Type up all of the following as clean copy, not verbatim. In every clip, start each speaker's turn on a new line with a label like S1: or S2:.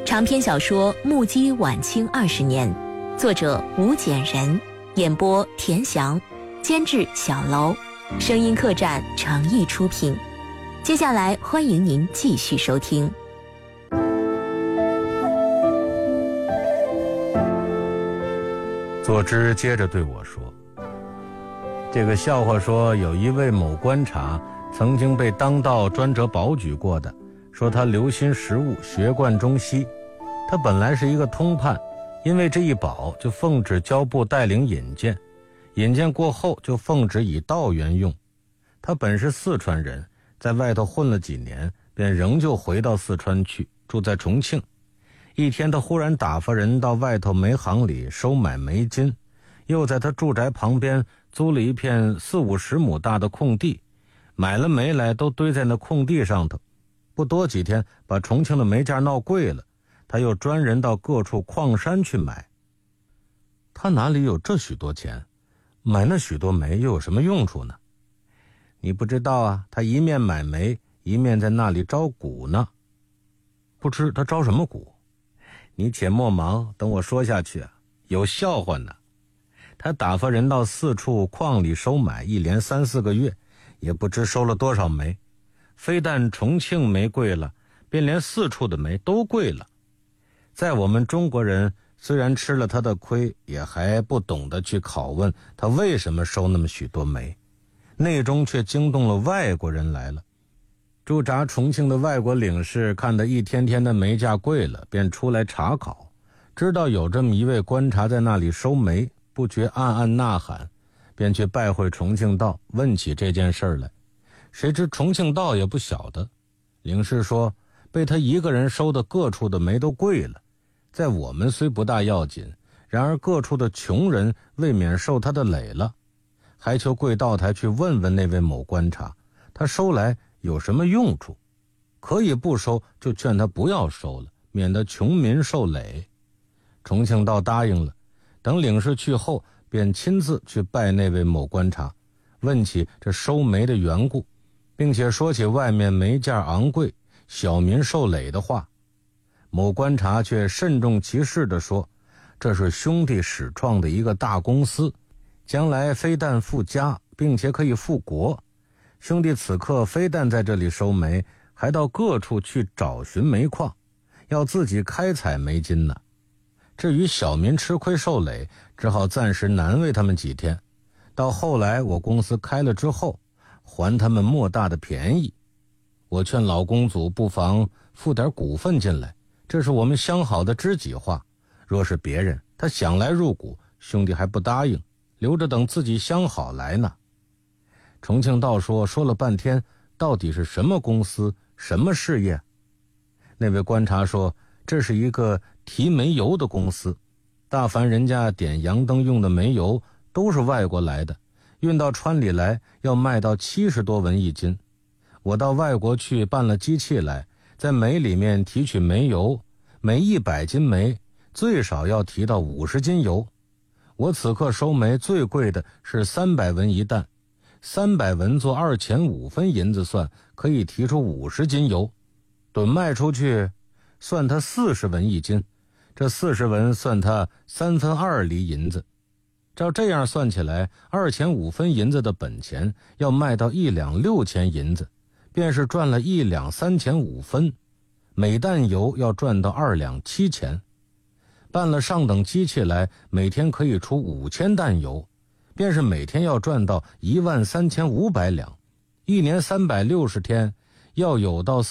S1: 长篇小说《目击晚清20年》，作者吴简人，演播田翔，监制小楼，声音客栈诚意出品。接下来欢迎您继续收听。
S2: 佐之接着对我说，这个笑话说有一位某官察曾经被当道专折保举过的，说他留心实务，学贯中西。他本来是一个通判，因为这一保就奉旨交部带领引荐，引荐过后就奉旨以道员用。他本是四川人，在外头混了几年，便仍旧回到四川去，住在重庆。一天他忽然打发人到外头煤行里收买煤金，又在他住宅旁边租了一片40-50亩大的空地，买了煤来都堆在那空地上头。不多几天，把重庆的煤价闹贵了，他又专人到各处矿山去买。他哪里有这许多钱，买那许多煤又有什么用处呢？你不知道啊，他一面买煤，一面在那里招股呢。不知他招什么股？你且莫忙，等我说下去啊，有笑话呢。他打发人到四处矿里收买，一连3-4个月，也不知收了多少煤。非但重庆煤贵了，便连四处的煤都贵了。在我们中国人虽然吃了他的亏，也还不懂得去拷问他为什么收那么许多煤，内中却惊动了外国人来了。驻扎重庆的外国领事看得一天天的煤价贵了，便出来查考，知道有这么一位官察在那里收煤，不觉暗暗呐喊，便去拜会重庆道，问起这件事来。谁知重庆道也不晓得，领事说被他一个人收的各处的煤都贵了，在我们虽不大要紧，然而各处的穷人未免受他的累了，还求贵道台去问问那位某官察，他收来有什么用处，可以不收就劝他不要收了，免得穷民受累。重庆道答应了，等领事去后，便亲自去拜那位某官察，问起这收煤的缘故，并且说起外面煤价昂贵，小民受累的话。某官察却慎重其事地说，这是兄弟始创的一个大公司，将来非但富家，并且可以富国。兄弟此刻非但在这里收煤，还到各处去找寻煤矿，要自己开采煤金呢。至于小民吃亏受累，只好暂时难为他们几天，到后来我公司开了之后，还他们莫大的便宜。我劝老公祖不妨付点股份进来，这是我们相好的知己话。若是别人，他想来入股，兄弟还不答应，留着等自己相好来呢。重庆道说了半天，到底是什么公司，什么事业？那位官察说，这是一个提煤油的公司，大凡人家点洋灯用的煤油都是外国来的，运到川里来要卖到70多文一斤。我到外国去办了机器来，在煤里面提取煤油，每100斤煤最少要提到50斤油。我此刻收煤最贵的是300文一担，300文做2钱5分银子算，可以提出50斤油。等卖出去算他40文一斤，这40文算他2/3厘银子。照这样算起来，2钱5分银子的本钱要卖到1两6钱银子，便是赚了1两3钱5分，每担油要赚到2两7钱。办了上等机器来，每天可以出5000担油，便是每天要赚到13500两，一年360天，要有到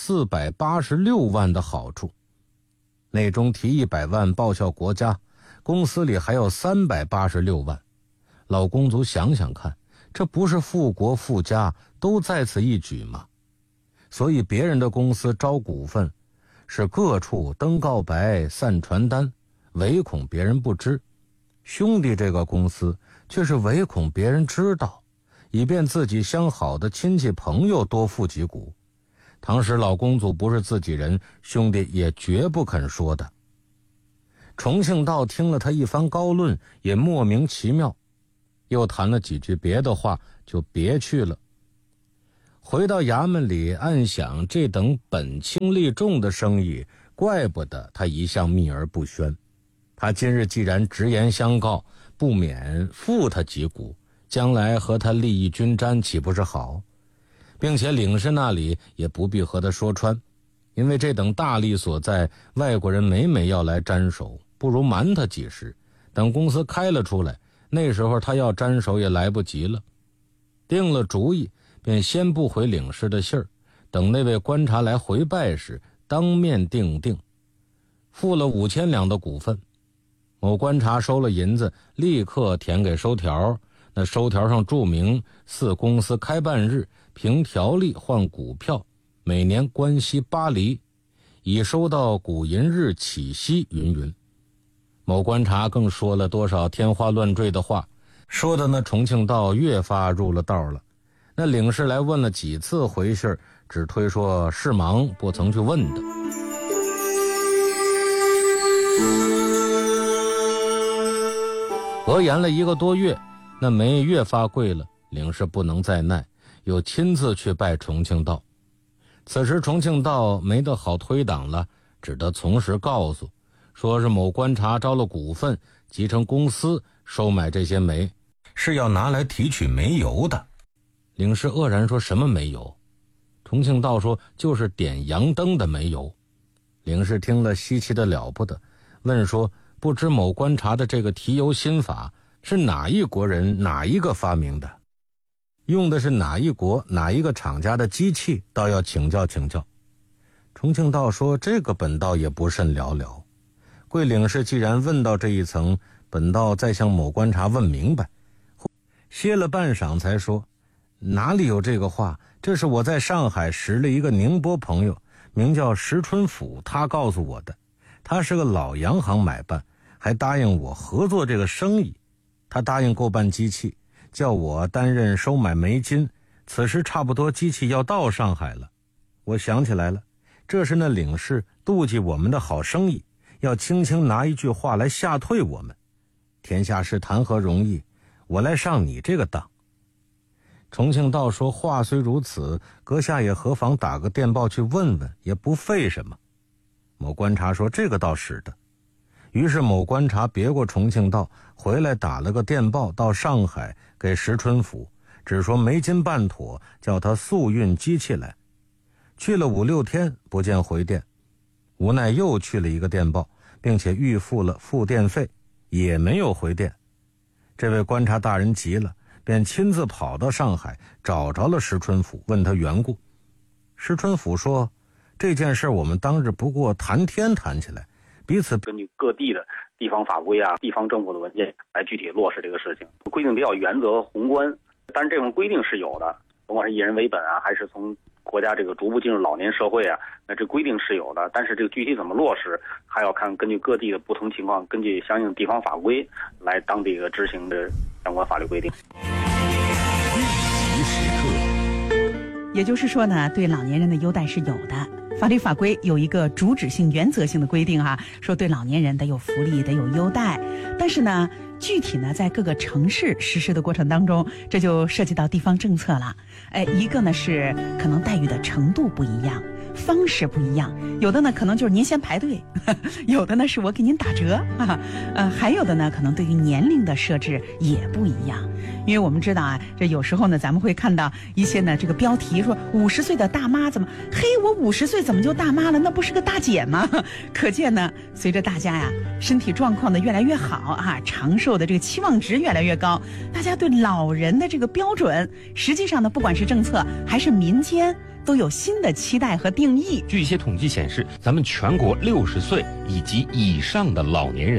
S2: 486万的好处。内中提100万报效国家，公司里还有386万。老公族想想看，这不是富国富家都在此一举吗？所以别人的公司招股份，是各处登告白散传单，唯恐别人不知。兄弟这个公司却是唯恐别人知道，以便自己相好的亲戚朋友多付几股。倘使老公祖不是自己人，兄弟也绝不肯说的。重庆道听了他一番高论，也莫名其妙，又谈了几句别的话，就别去了。回到衙门里，暗想这等本轻利重的生意， 怪不得他一向秘而不宣。他今日既然直言相告，不免付他几股，将来和他利益均沾，岂不是好？并且领事那里也不必和他说穿，因为这等大利所在，外国人每每要来沾手，不如瞒他几时，等公司开了出来，那时候他要沾手也来不及了。定了主意，便先不回领事的信儿，等那位观察来回拜时，当面定，付了5000两的股份。某观察收了银子，立刻填给收条，那收条上注明4公司开办日，凭条例换股票，每年关息8厘，已收到股银日起息云云。某观察更说了多少天花乱坠的话，说的那重庆道越发入了道了。那领事来问了几次回信，只推说事忙，不曾去问的。和言了1个多月，那煤越发贵了，领事不能再耐，又亲自去拜重庆道。此时重庆道没得好推挡了，只得从实告诉，说是某观察招了股份，集成公司收买这些煤，是要拿来提取煤油的。领事愕然说，什么煤油？重庆道说，就是点洋灯的煤油。领事听了稀奇的了不得，问说，不知某观察的这个提油新法是哪一国人哪一个发明的，用的是哪一国哪一个厂家的机器，倒要请教。重庆道说，这个本道也不甚了了，贵领事既然问到这一层，本道再向某观察问明白。歇了半晌才说，哪里有这个话，这是我在上海识了一个宁波朋友，名叫石春甫，他告诉我的。他是个老洋行买办，还答应我合作这个生意。他答应购办机器，叫我担任收买煤金，此时差不多机器要到上海了。我想起来了，这是那领事妒忌我们的好生意，要轻轻拿一句话来吓退我们。天下事谈何容易，我来上你这个当。重庆道说，话虽如此，阁下也何妨打个电报去问问，也不费什么。某观察说，这个倒使得。于是某观察别过重庆道，回来打了个电报到上海给石春甫，只说煤金办妥，叫他速运机器来。去了5、6天不见回电，无奈又去了一个电报，并且预付了付电费，也没有回电。这位观察大人急了，便亲自跑到上海找着了石春甫，问他缘故。石春甫说，这件事我们当日不过谈天谈起来，彼此
S3: 根据各地的地方法规啊、地方政府的文件来具体落实这个事情，规定比较原则宏观，但是这种规定是有的，甭管是以人为本啊，还是从国家这个逐步进入老年社会啊，那这规定是有的，但是这个具体怎么落实，还要看根据各地的不同情况，根据相应的地方法规来当地的执行的相关法律规定。
S4: 也就是说呢，对老年人的优待是有的。法律法规有一个主旨性、原则性的规定说对老年人得有福利，得有优待。但是呢，具体呢，在各个城市实施的过程当中，这就涉及到地方政策了。一个呢是可能待遇的程度不一样，方式不一样，有的呢可能就是您先排队，有的呢是我给您打折还有的呢可能对于年龄的设置也不一样。因为我们知道这有时候呢咱们会看到一些呢这个标题说50岁的大妈怎么，我50岁怎么就大妈了，那不是个大姐吗？可见呢，随着大家身体状况的越来越好长寿的这个期望值越来越高，大家对老人的这个标准，实际上呢不管是政策还是民间都有新的期待和定义。
S5: 据一些统计显示，咱们全国60岁以及以上的老年人